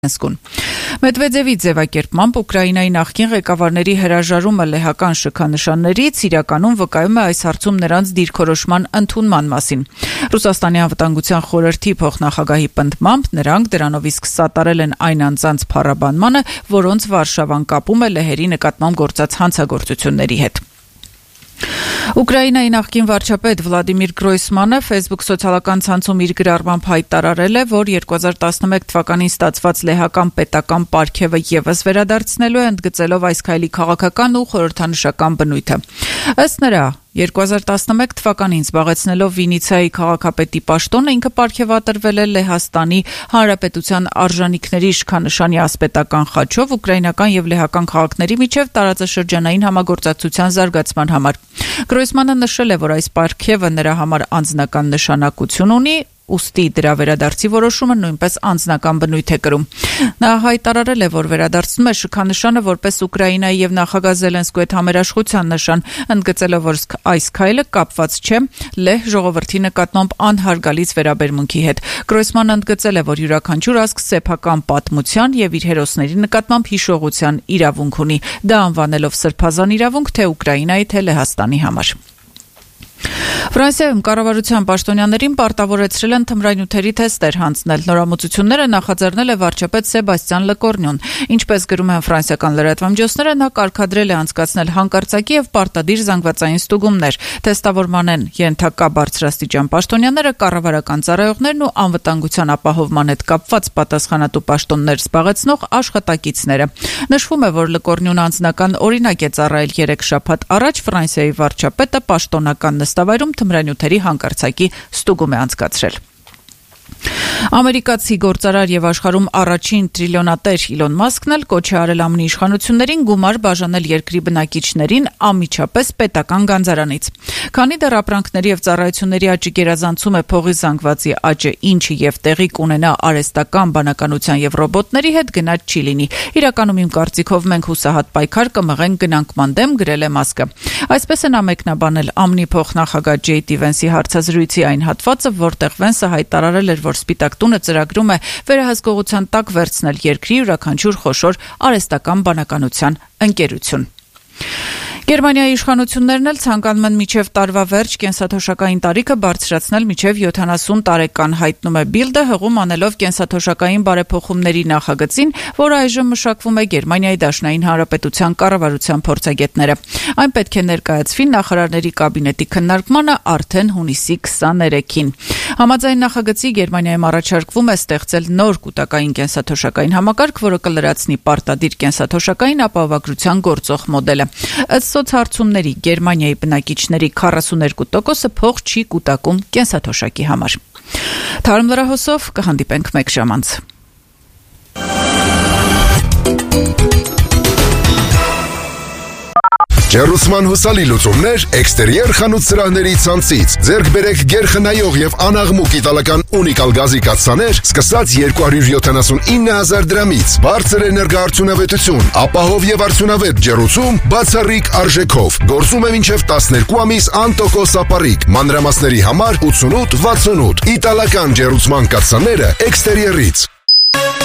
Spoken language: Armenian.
Մեդվեդևի ձևակերպմամբ Ուկրաինայի նախկին ղեկավարների հրաժարումը լեհական շքանշաններից իրականում վկայում է այս հարցում նրանց դիրքորոշման ընդունման մասին։ Ռուսաստանի անվտանգության խորհրդի փոխնախագահի պնդմամբ նրանք դրանով իսկ սատարել են այն անձանց փառաբանմանը, որոնց Վարշավան կապում է լեհերի նկատմամբ գործած հանցագործությունների հետ։ Ուկրաինայի նախկին վարչապետ Վլադիմիր Գրոյսմանը Facebook սոցիալական ցանցում իր գրառմամբ հայտարարել է, որ 2011 թվականին ստացված լեհական պետական պարգևը ևս վերադարձնելու է, ընդգծելով այս քայլի քաղաքական ու խորհրդանշական բնույթը։ Ըստ նրա, 2011 թվականին զբաղեցնելով Վինիցիայի քաղաքապետի պաշտոնը ինքը պարգևատրվել է Լեհաստանի Հանրապետության արժանինքների իշխանշանի ասպետական խաչով ուկրաինական եւ լեհական քաղաքների միջև տարածաշրջանային համագործակցության զարգացման համար։ Գրոյսմանը նշել է, որ այս պարգևը նրա համար անձնական նշանակություն ունի, ուստի դրա վերադարձի որոշումը նույնպես անձնական բնույթ է կրում։ Նա հայտարարել է, որ վերադարձնում է շքանշանը որպես Ուկրաինայի եւ նախագահ Զելենսկուի հետ համերաշխության նշան, ընդգծելով, որ այս քայլը կապված չէ լեհ ժողովրդի նկատմամբ անհարգալից վերաբերմունքի հետ։ Գրոյսմանը ընդգծել է, որ յուրաքանչյուր ազգ սեփական պատմության եւ իր հերոսների նկատմամբ հիշողության իրավունք ունի, դա անվանելով սրբազան իրավունք թե Ուկրաինայի, թե Լեհաստանի համար։ Ֆրանսիայում կառավարության պաշտոնյաներին պարտավորեցրել են թմրանյութերի թեստեր հանձնել։ Նորամուծությունները նախաձեռնել է վարչապետ Սեբաստիան Լեկորնյուն։ Ինչպես գրում են ֆրանսիական լրատվամիջոցները, նա կարգադրել է անցկացնել հանկարծակի եւ պարտադիր զանգվածային ստուգումներ։ Թեստավորման են ենթակա բարձրաստիճան պաշտոնյաները, կառավարական ծառայողներն ու անվտանգության ապահովման հետ կապված պատասխանատու պաշտոններ զբաղեցնող աշխատակիցները։ Նշվում է, որ Լեկորնյուն անձնական օրինակ է ծառայել 3 շաբաթ առաջ Ֆրանսիայի վարչապետը պաշտոնական նստավայրում թմրանյութերի հանկարծակի ստուգում է անցկացրել։ Ամերիկացի գործարար եւ աշխարհում առաջին տրիլիոնատեր Իլոն Մասկն էլ կոչ է արել ԱՄՆ իշխանություններին գումար բաժանել երկրի բնակիչներին անմիջապես պետական գանձարանից։ Քանի դեռ ապրանքների եւ ծառայությունների աճի գերազանցում է փողի զանգվածի աճը, ինչը եւ տեղի կունենա արհեստական բանականության եւ ռոբոտների հետ, գնաց չի լինի։ Իրականում իմ կարծիքով մենք հուսահատ պայքար կմղենք գնանկման դեմ, գրել է Մասկը։ Այսպես են ամեկնաբանել ԱՄՆ փոխնախագահ Ջեյ Վենսի հարցազրույցի այն հատվածը, որտեղ Վենսը հայտարարել էր, որ Սպիտակ տունը ծրագրում է վերահսկողության տակ վերցնել երկրի յուրաքանչյուր խոշոր արհեստական բանականության ընկերություն։ Գերմանիայի իշխանություններն էլ ցանկանում են մինչև տարվա վերջ կենսաթոշակային տարիքը բարձրացնել մինչև 70 տարեկան, հայտնում է Բիլդը, հղում անելով կենսաթոշակային բարեփոխումների նախագծին, որը այժմ մշակվում է Գերմանիայի Դաշնային Հանրապետության կառավարության փորձագետները։ Այն պետք է ներկայացվի նախարարների կաբինետի քննարկմանը արդեն հունիսի 23-ին։ Համաձայն նախագծի Գերմանիայում առաջարկվում է ստեղծել նոր կൂട്ടակային կենսաթոշակային համակարգ, որը կլրացնի պարտադիր կենսաթոշակային ապահովագրության գործող մոդելը։ Ըստ սոցհարցումների Գերմանիայի բնակիչների 42%-ը փող չի կուտակում կենսաթոշակի համար։ Թարմ լրահոսով կհանդիպենք մեկ ժամ անց։ Ջեռուսման հուսալի լուծումներ էքստերիեր խանութ սրահների ցանցից։ Ձեռք բերեք գերխնայող եւ անաղմուկ իտալական ունիկալ գազի կաթսաներ, սկսած 279,000 դրամից։ Բարձր էներգաարդյունավետություն, ապահով եւ արդյունավետ ջեռուցում, բացառիկ արժեքով։ Գործում է մինչեւ 12 ամիս անտոկոս ապառիկ։ Մանրամասների համար 8868։ Իտալական ջեռուցման կաթսաները էքստերիերից։